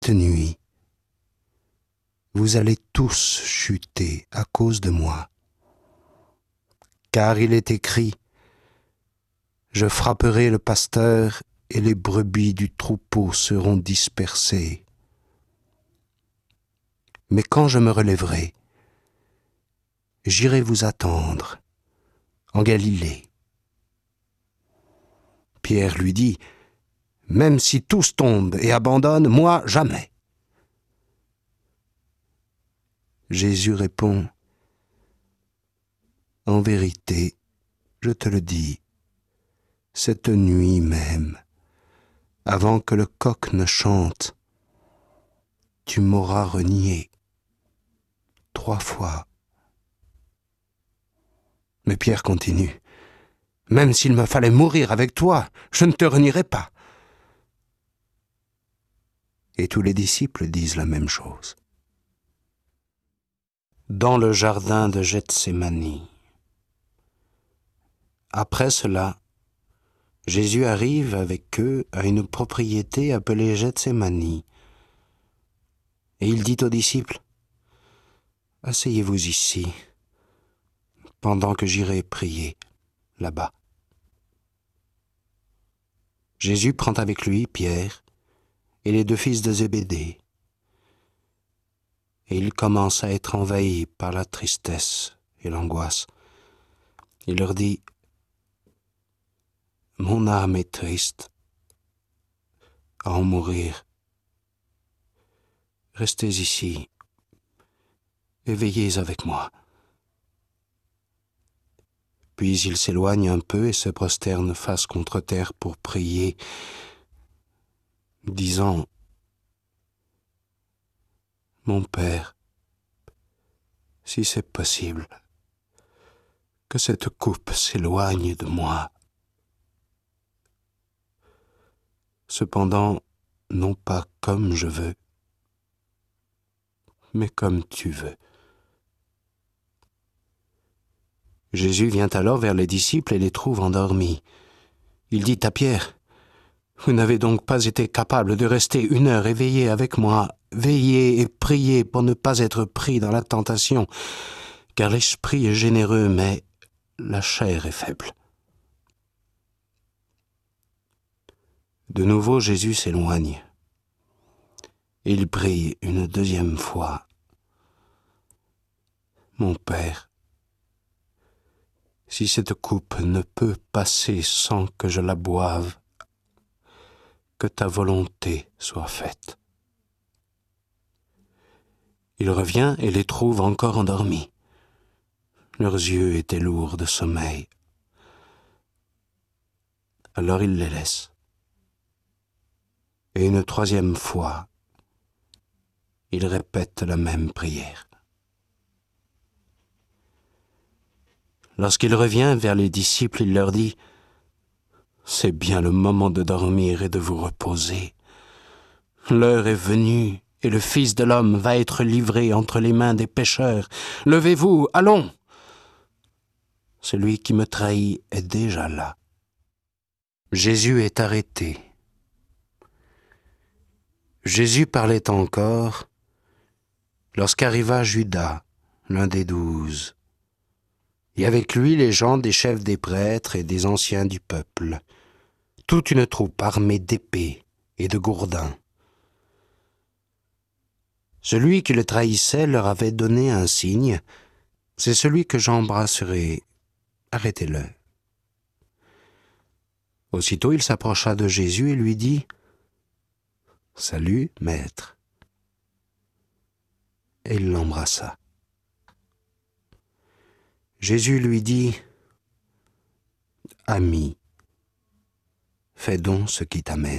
cette nuit, vous allez tous chuter à cause de moi. Car il est écrit, je frapperai le pasteur et les brebis du troupeau seront dispersées. Mais quand je me relèverai, j'irai vous attendre en Galilée. Pierre lui dit, même si tous tombent et abandonnent, moi jamais. Jésus répond, en vérité, je te le dis, cette nuit même, avant que le coq ne chante, tu m'auras renié 3 fois. Mais Pierre continue, même s'il me fallait mourir avec toi, je ne te renierai pas. Et tous les disciples disent la même chose. Dans le jardin de Gethsémani. Après cela, Jésus arrive avec eux à une propriété appelée Gethsémani. Et il dit aux disciples, « Asseyez-vous ici, pendant que j'irai prier là-bas. » Jésus prend avec lui Pierre et les 2 fils de Zébédée, et il commence à être envahi par la tristesse et l'angoisse. Il leur dit, « Mon âme est triste à en mourir. Restez ici et veillez avec moi. » Puis il s'éloigne un peu et se prosterne face contre terre pour prier, disant, « Mon Père, si c'est possible, que cette coupe s'éloigne de moi. Cependant, non pas comme je veux, mais comme tu veux. » Jésus vient alors vers les disciples et les trouve endormis. Il dit à Pierre, « Vous n'avez donc pas été capable de rester 1 heure éveillé avec moi. Veillez et priez pour ne pas être pris dans la tentation, car l'esprit est généreux, mais la chair est faible. » De nouveau, Jésus s'éloigne. Il prie une 2e fois. « Mon Père, si cette coupe ne peut passer sans que je la boive, que ta volonté soit faite. » Il revient et les trouve encore endormis. Leurs yeux étaient lourds de sommeil. Alors il les laisse. Et une 3e fois, il répète la même prière. Lorsqu'il revient vers les disciples, il leur dit, « C'est bien le moment de dormir et de vous reposer. L'heure est venue et le Fils de l'homme va être livré entre les mains des pécheurs. Levez-vous, allons! Celui qui me trahit est déjà là. » Jésus est arrêté. Jésus parlait encore lorsqu'arriva Judas, l'un des 12. Et avec lui les gens des chefs des prêtres et des anciens du peuple, toute une troupe armée d'épées et de gourdins. Celui qui le trahissait leur avait donné un signe, « C'est celui que j'embrasserai, arrêtez-le. » Aussitôt il s'approcha de Jésus et lui dit, « Salut, maître. » Et il l'embrassa. Jésus lui dit, « Ami, fais donc ce qui t'amène. »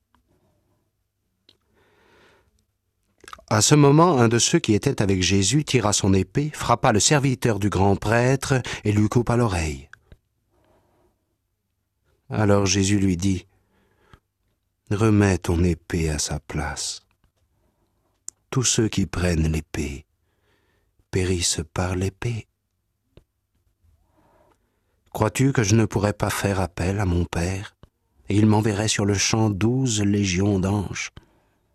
À ce moment, un de ceux qui étaient avec Jésus tira son épée, frappa le serviteur du grand prêtre et lui coupa l'oreille. Alors Jésus lui dit, « Remets ton épée à sa place. Tous ceux qui prennent l'épée périssent par l'épée. Crois-tu que je ne pourrais pas faire appel à mon Père, et il m'enverrait sur le champ 12 légions d'anges ?